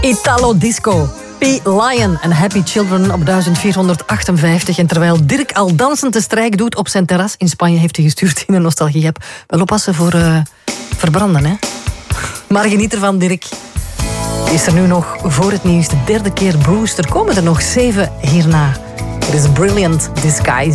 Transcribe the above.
Italo Disco. P. Lion en Happy Children op 1458. En terwijl Dirk al dansend de strijk doet op zijn terras in Spanje, heeft hij gestuurd in een nostalgie-app. Wel oppassen voor verbranden, hè. Maar geniet ervan, Dirk. Is er nu nog voor het nieuws de derde keer Bruce. Er komen er nog 7 hierna. Het is Brilliant Disguise.